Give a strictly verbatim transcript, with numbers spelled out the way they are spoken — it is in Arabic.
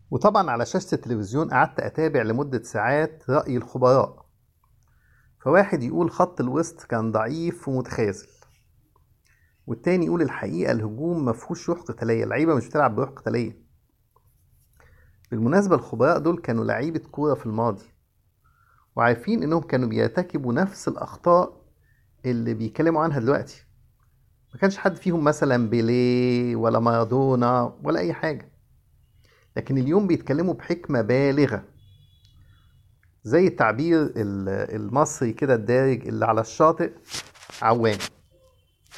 وطبعا على شاشة التلفزيون قعدت أتابع لمدة ساعات رأي الخبراء. فواحد يقول خط الوسط كان ضعيف ومتخاذل، والتاني يقول الحقيقة الهجوم مفهوش روح قتالية، اللعيبة مش بتلعب بروح قتالية. بالمناسبة الخبراء دول كانوا لعيبة كورة في الماضي، وعارفين إنهم كانوا بيرتكبوا نفس الأخطاء اللي بيتكلموا عنها دلوقتي. ما كانش حد فيهم مثلا بيليه ولا مارادونا ولا أي حاجة، لكن اليوم بيتكلموا بحكمة بالغة، زي التعبير ال- المصري كده الدارج اللي على الشاطئ عوام.